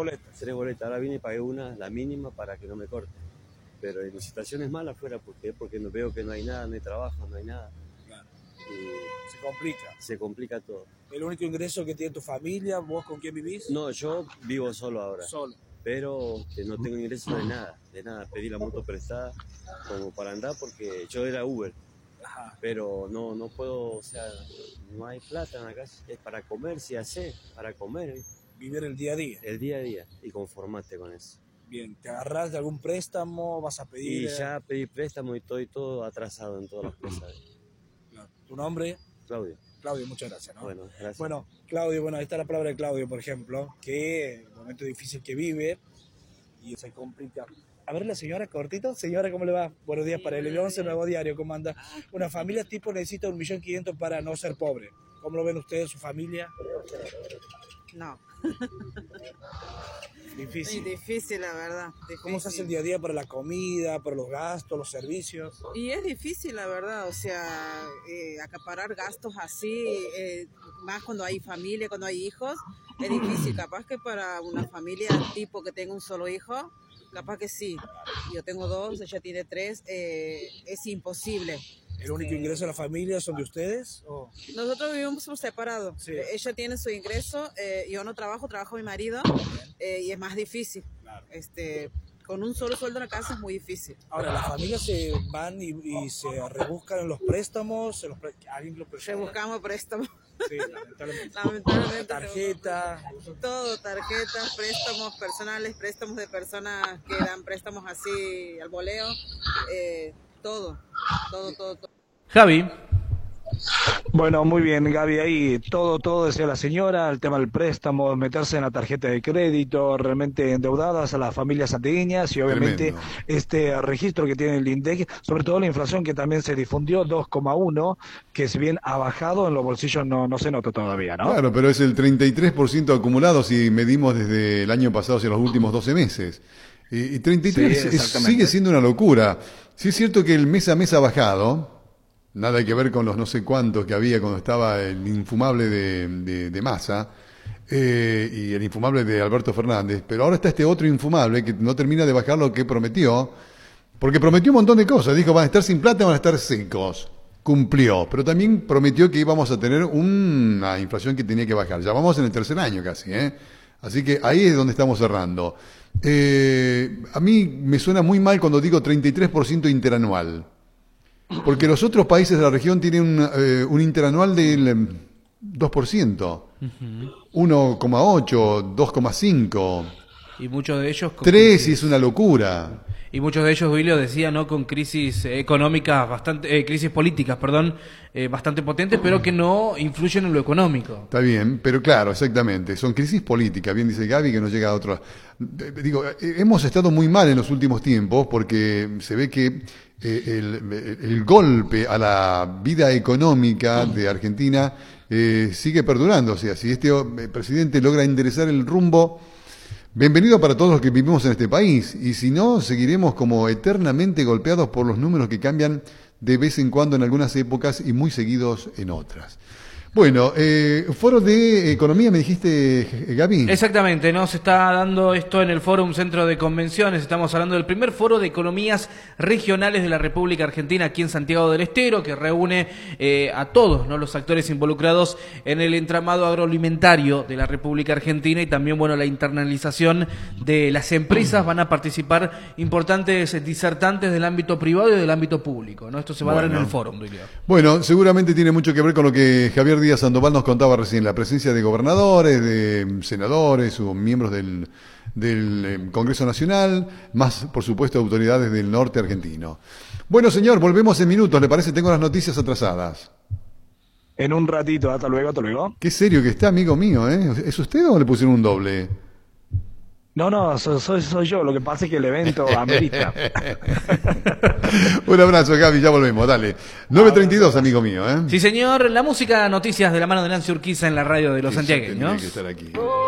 boletas. 3 boletas. Ahora vine y pagué una, la mínima, para que no me corte. Pero mi situación es mala afuera, porque no veo que no hay nada, no hay trabajo, no hay nada. Claro. Y Se complica. se complica todo. ¿El único ingreso que tiene tu familia? ¿Vos con quién vivís? No, yo vivo solo ahora. Solo. Pero no tengo ingresos de nada. Pedí la moto prestada como para andar, porque yo era Uber. Ajá. Pero no puedo, o sea, no hay plata en la casa. Es para comer, si hace, para comer. Vivir el día a día. El día a día, y conformarte con eso. Bien, ¿te agarrás de algún préstamo? ¿Vas a pedir? Y ya pedí préstamo y estoy todo atrasado en todas las cosas. Claro. ¿Tu nombre? Claudio. Claudio, muchas gracias, ¿no? Bueno, gracias. Bueno, Claudio, ahí está la palabra de Claudio, por ejemplo, que en el momento difícil que vive y se complica. A ver, la señora, cortito. Señora, ¿cómo le va? Buenos días para el 11 Nuevo Diario, ¿cómo anda? Una familia tipo necesita 1.500.000 para no ser pobre. ¿Cómo lo ven ustedes, su familia? No, Difícil. muy difícil, la verdad. ¿Cómo se hace el Difícil. día a día para la comida, para los gastos, los servicios? Y es difícil, la verdad, o sea, acaparar gastos así, más cuando hay familia, cuando hay hijos, es difícil. Capaz que para una familia tipo que tenga un solo hijo, capaz que sí. Yo tengo 2, ella tiene 3, es imposible. ¿El único ingreso de la familia son de ustedes? ¿O? Nosotros vivimos por separado. Sí. Ella tiene su ingreso, yo no trabajo mi marido, y es más difícil. Claro. Con un solo sueldo en la casa es muy difícil. Ahora, las familias se van y se rebuscan en los préstamos, alguien lo presiona. Rebuscamos préstamos. Sí, lamentablemente. Lamentablemente. Tarjeta. Todo, tarjetas, préstamos personales, préstamos de personas que dan préstamos así al voleo, todo. Javi. Bueno, muy bien, Gaby, ahí todo decía la señora, el tema del préstamo, meterse en la tarjeta de crédito, realmente endeudadas a las familias santiagueñas y obviamente Tremendo. este registro que tiene el INDEC, sobre todo la inflación que también se difundió, 2,1, que si bien ha bajado, en los bolsillos no se nota todavía, ¿no? Claro, pero es el 33% acumulado si medimos desde el año pasado hacia los últimos 12 meses. Y 33 Sí, exactamente. sigue siendo una locura. Sí es cierto que el mes a mes ha bajado, nada que ver con los no sé cuántos que había cuando estaba el infumable de Massa y el infumable de Alberto Fernández, pero ahora está este otro infumable que no termina de bajar lo que prometió, porque prometió un montón de cosas, dijo van a estar sin plata, van a estar secos, cumplió, pero también prometió que íbamos a tener una inflación que tenía que bajar, ya vamos en el tercer año casi, así que ahí es donde estamos cerrando. A mí me suena muy mal cuando digo 33% interanual. Porque los otros países de la región tienen un interanual del 2%, 1,8, 2,5, Y muchos de ellos... 3 y es una locura. Y muchos de ellos, Duilio, decía, ¿no? Con crisis económicas, crisis políticas, bastante potentes, pero que no influyen en lo económico. Está bien, pero claro, exactamente, son crisis políticas, bien dice Gaby que no llega a otro. Digo, hemos estado muy mal en los últimos tiempos porque se ve que el golpe a la vida económica de Argentina sigue perdurando. O sea, si este presidente logra enderezar el rumbo, bienvenido para todos los que vivimos en este país. Y si no, seguiremos como eternamente golpeados por los números que cambian de vez en cuando en algunas épocas y muy seguidos en otras. Bueno, foro de economía me dijiste, Gaby. Exactamente, ¿no? Se está dando esto en el Fórum Centro de Convenciones. Estamos hablando del primer foro de economías regionales de la República Argentina aquí en Santiago del Estero, que reúne a todos, ¿no? Los actores involucrados en el entramado agroalimentario de la República Argentina y también, bueno, la internalización de las empresas. Van a participar importantes disertantes del ámbito privado y del ámbito público, ¿no? Esto se va a dar en el Fórum, Duilio. Bueno, seguramente tiene mucho que ver con lo que Javier Díaz Sandoval nos contaba recién, la presencia de gobernadores, de senadores o miembros del Congreso Nacional, más por supuesto autoridades del norte argentino. Bueno, señor, volvemos en minutos, ¿le parece? Tengo las noticias atrasadas. En un ratito, hasta luego. Qué serio que está, amigo mío, ¿eh? ¿Es usted o le pusieron un doble? No, soy yo, lo que pasa es que el evento amerita. Un abrazo, Gaby, ya volvemos, dale. 9:32, amigo mío, ¿eh? Sí, señor, la música, noticias de la mano de Nancy Urquiza en la radio de los Eso santiagueños. tendría que estar aquí.